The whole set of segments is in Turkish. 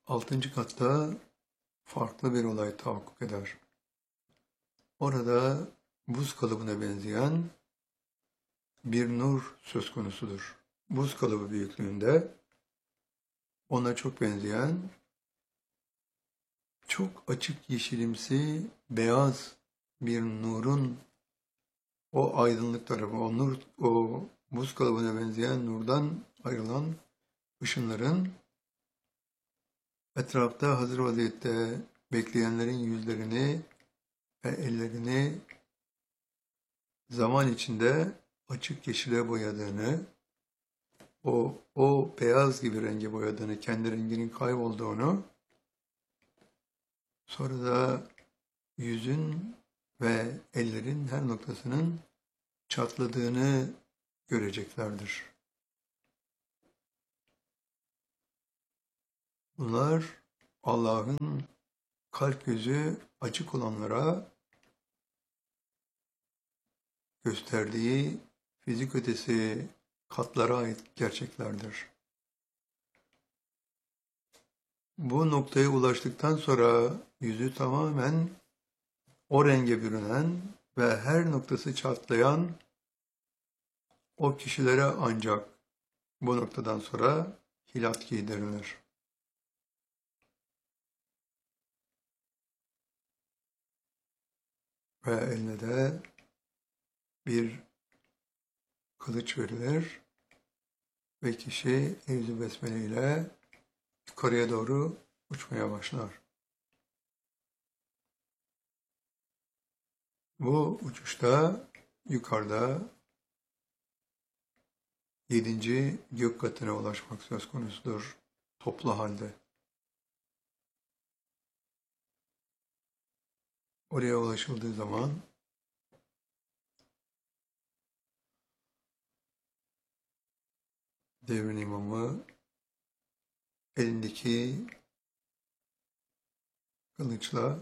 Altıncı katta farklı bir olay tahakkuk eder. Orada buz kalıbına benzeyen bir nur söz konusudur. Buz kalıbı büyüklüğünde ona çok benzeyen, çok açık yeşilimsi, beyaz bir nurun o aydınlık tarafı, o nur, o buz kalıbına benzeyen nurdan ayrılan ışınların etrafta hazır vaziyette bekleyenlerin yüzlerini ve ellerini zaman içinde açık yeşile boyadığını, o beyaz gibi renge boyadığını, kendi renginin kaybolduğunu, sonra da yüzün ve ellerin her noktasının çatladığını göreceklerdir. Bunlar Allah'ın kalp gözü açık olanlara gösterdiği fizik ötesi katlara ait gerçeklerdir. Bu noktaya ulaştıktan sonra yüzü tamamen o renge bürünen ve her noktası çatlayan o kişilere ancak bu noktadan sonra hilat giydirilir. Ve eline de bir kılıç verilir ve kişi Evzu Besmele ile yukarıya doğru uçmaya başlar. Bu uçuşta yukarıda 7. gök katına ulaşmak söz konusudur toplu halde. Oraya ulaşıldığı zaman devrin imamı elindeki kılıçla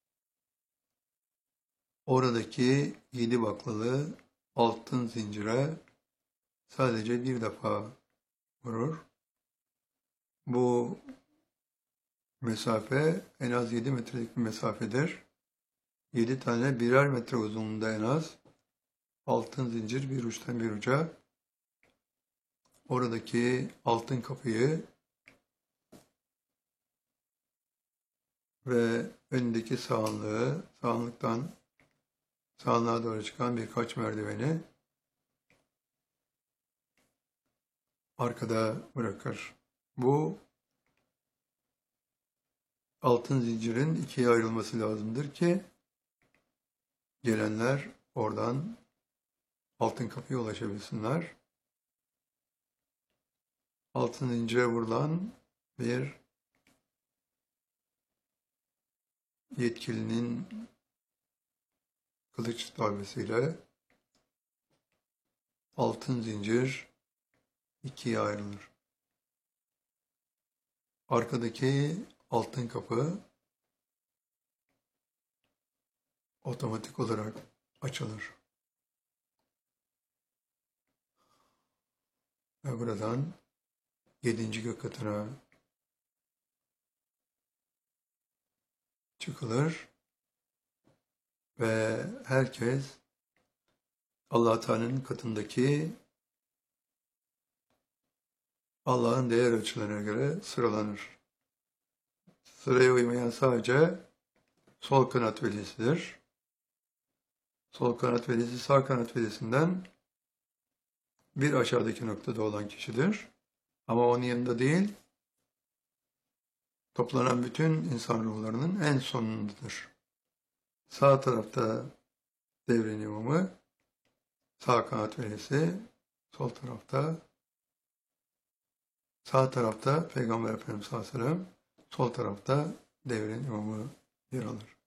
oradaki 7 baklalı altın zincire sadece bir defa vurur. Bu mesafe en az 7 metrelik bir mesafedir. 7 tane birer metre uzunluğunda en az altın zincir bir uçtan bir uca oradaki altın kapıyı ve önündeki sağanlığı, sağanlıktan sağanlığa doğru çıkan birkaç merdiveni arkada bırakır. Bu altın zincirin ikiye ayrılması lazımdır ki gelenler oradan altın kapıya ulaşabilsinler. Altın zincire vurulan bir yetkilinin kılıç darbesiyle altın zincir ikiye ayrılır. Arkadaki altın kapı otomatik olarak açılır. Ve buradan 7. gök katına çıkılır ve herkes Allah Teala'nın katındaki Allah'ın değer ölçülerine göre sıralanır. Sıraya uymayan sadece sol kanat velisidir. Sol kanat velisi sağ kanat velisinden bir aşağıdaki noktada olan kişidir. Ama onun yanında değil, toplanan bütün insan ruhlarının en sonundadır. Sağ tarafta devrin imamı, sağ kanat velisi, sağ tarafta Peygamber Efendimiz sallallahu aleyhi ve sellem, sol tarafta devrin imamı yer alır.